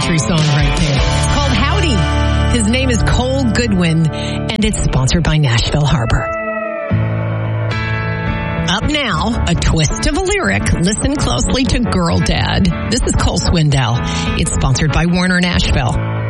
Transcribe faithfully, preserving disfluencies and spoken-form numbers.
country song right there. It's called Howdy. His name is Cole Goodwin, and it's sponsored by Nashville Harbor. Up now, a twist of a lyric. Listen closely to Girl Dad. This is Cole Swindell. It's sponsored by Warner Nashville.